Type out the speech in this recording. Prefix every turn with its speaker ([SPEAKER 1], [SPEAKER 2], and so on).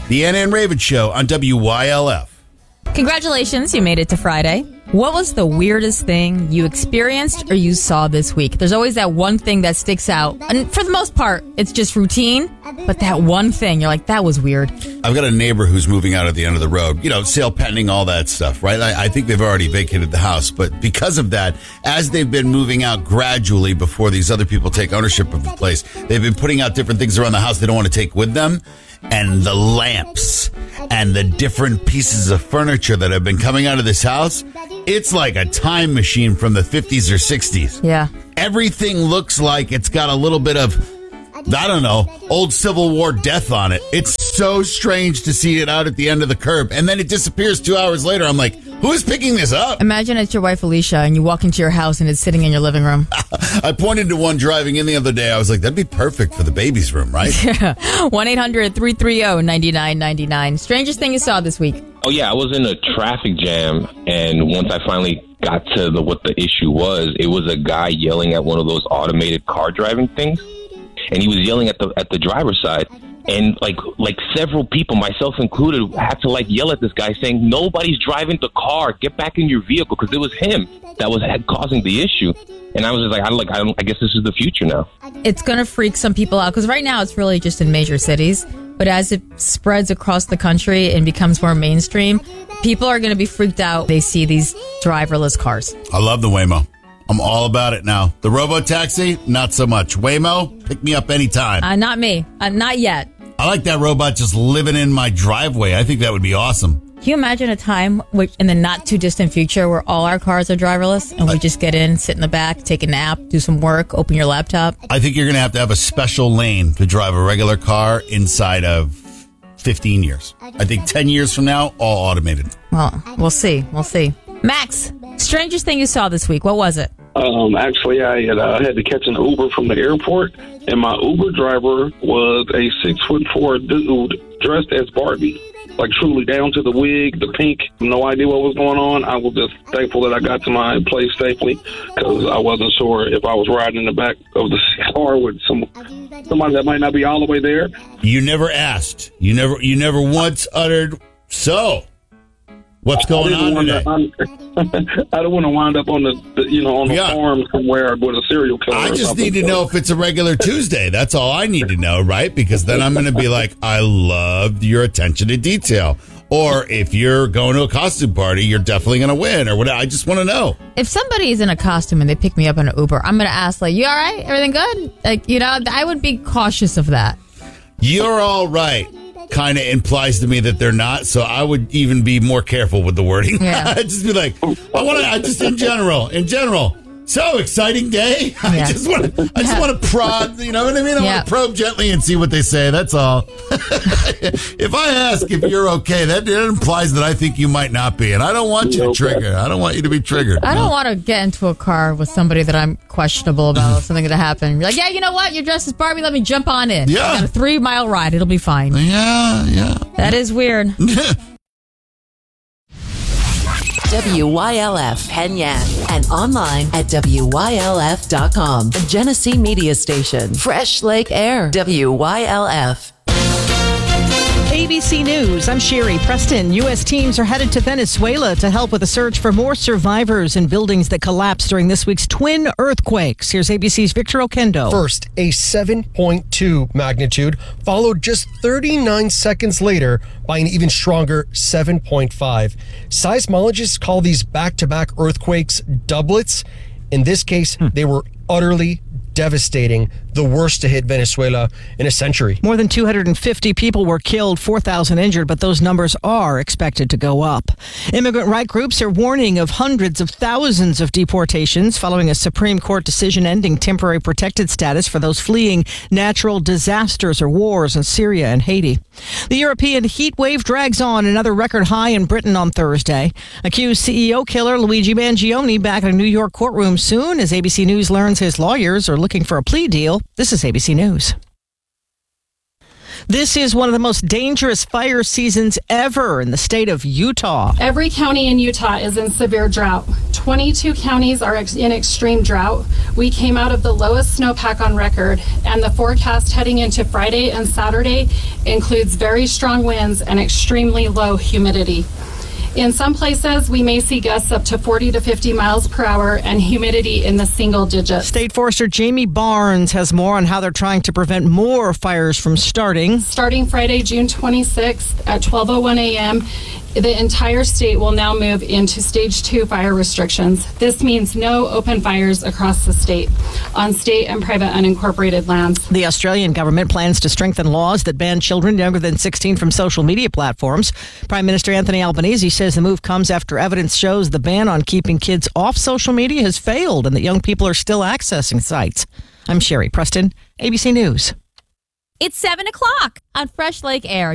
[SPEAKER 1] The Anna and Raven Show on WYLF.
[SPEAKER 2] Congratulations, you made it to Friday. What was the weirdest thing you experienced or you saw this week? There's always that one thing that sticks out. And for the most part, it's just routine. But that one thing, you're like, that was weird.
[SPEAKER 1] I've got a neighbor who's moving out at the end of the road. You know, sale pending, all that stuff, right? I think they've already vacated the house. But because of that, as they've been moving out gradually before these other people take ownership of the place, they've been putting out different things around the house they don't want to take with them. And the lamps and the different pieces of furniture that have been coming out of this house, it's like a time machine from the 50s or 60s.
[SPEAKER 2] Yeah.
[SPEAKER 1] Everything looks like it's got a little bit of, I don't know, old Civil War death on it. It's so strange to see it out at the end of the curb. And then it disappears 2 hours later. I'm like, who is picking this up?
[SPEAKER 2] Imagine it's your wife, Alicia, and you walk into your house and it's sitting in your living room.
[SPEAKER 1] I pointed to one driving in the other day. I was like, that'd be perfect for the baby's room, right?
[SPEAKER 2] Yeah. 1-800-330-9999. Strangest thing you saw this week?
[SPEAKER 3] Oh, yeah. I was in a traffic jam, and once I finally got to what the issue was, it was a guy yelling at one of those automated car driving things. And he was yelling at the driver's side. And like several people, myself included, had to yell at this guy saying, nobody's driving the car. Get back in your vehicle, because it was him that was causing the issue. And I was just like, I guess this is the future now.
[SPEAKER 2] It's going to freak some people out, because right now it's really just in major cities. But as it spreads across the country and becomes more mainstream, people are going to be freaked out. They see these driverless cars.
[SPEAKER 1] I love the Waymo. I'm all about it now. The robo-taxi, not so much. Waymo, pick me up anytime.
[SPEAKER 2] Not me. Not yet.
[SPEAKER 1] I like that robot just living in my driveway. I think that would be awesome.
[SPEAKER 2] Can you imagine a time in the not too distant future where all our cars are driverless and we just get in, sit in the back, take a nap, do some work, open your laptop?
[SPEAKER 1] I think you're going to have a special lane to drive a regular car inside of 15 years. I think 10 years from now, all automated.
[SPEAKER 2] Well, we'll see. We'll see. Max, strangest thing you saw this week. What was it?
[SPEAKER 4] Actually, I had to catch an Uber from the airport, and my Uber driver was a 6'4" dude dressed as Barbie, like truly down to the wig, the pink. No idea what was going on. I was just thankful that I got to my place safely, because I wasn't sure if I was riding in the back of the car with somebody that might not be all the way there.
[SPEAKER 1] You never asked. You never once uttered, so what's going on today?
[SPEAKER 4] I don't want to wind up on the farm somewhere with a serial killer.
[SPEAKER 1] I just need to know if it's a regular Tuesday. That's all I need to know, right? Because then I'm going to be like, I love your attention to detail. Or if you're going to a costume party, you're definitely going to win. Or whatever. I just want to know.
[SPEAKER 2] If somebody is in a costume and they pick me up in an Uber, I'm going to ask, you all right? Everything good? I would be cautious of that.
[SPEAKER 1] You're all right kind of implies to me that they're not, so I would even be more careful with the wording.
[SPEAKER 2] Yeah.
[SPEAKER 1] I'd just be like, in general, so exciting day.
[SPEAKER 2] Yeah.
[SPEAKER 1] I just want to prod, you know what I mean? I want to probe gently and see what they say. That's all. If I ask if you're okay, that implies that I think you might not be, and I don't want you to trigger. I don't want you to be triggered.
[SPEAKER 2] I don't want to get into a car with somebody that I'm questionable about something that happened. You're like, yeah, you know what? You're dressed as Barbie. Let me jump on in.
[SPEAKER 1] Yeah.
[SPEAKER 2] I got a 3-mile ride. It'll be fine.
[SPEAKER 1] Yeah.
[SPEAKER 2] That is weird.
[SPEAKER 5] WYLF Penyan and online at WYLF.com. The Genesee Media Station. Fresh Lake Air. WYLF.
[SPEAKER 6] ABC News, I'm Sherry Preston. U.S. teams are headed to Venezuela to help with a search for more survivors in buildings that collapsed during this week's twin earthquakes. Here's ABC's Victor Okendo.
[SPEAKER 7] First, a 7.2 magnitude, followed just 39 seconds later by an even stronger 7.5. Seismologists call these back-to-back earthquakes doublets. In this case, they were utterly devastating, the worst to hit Venezuela in a century.
[SPEAKER 6] More than 250 people were killed, 4,000 injured, but those numbers are expected to go up. Immigrant right groups are warning of hundreds of thousands of deportations following a Supreme Court decision ending temporary protected status for those fleeing natural disasters or wars in Syria and Haiti. The European heat wave drags on, another record high in Britain on Thursday. Accused CEO killer Luigi Mangione back in a New York courtroom soon as ABC News learns his lawyers are looking for a plea deal. This is ABC News. This is one of the most dangerous fire seasons ever in the state of Utah.
[SPEAKER 8] Every county in Utah is in severe drought. 22 counties are in extreme drought. We came out of the lowest snowpack on record, and the forecast heading into Friday and Saturday includes very strong winds and extremely low humidity. In some places, we may see gusts up to 40 to 50 miles per hour and humidity in the single digits.
[SPEAKER 6] State Forester Jamie Barnes has more on how they're trying to prevent more fires from starting.
[SPEAKER 8] Starting Friday, June 26th at 12:01 a.m., the entire state will now move into stage 2 fire restrictions. This means no open fires across the state on state and private unincorporated lands.
[SPEAKER 6] The Australian government plans to strengthen laws that ban children younger than 16 from social media platforms. Prime Minister Anthony Albanese says the move comes after evidence shows the ban on keeping kids off social media has failed and that young people are still accessing sites. I'm Sherry Preston, ABC News.
[SPEAKER 2] It's 7 o'clock on Fresh Lake Air.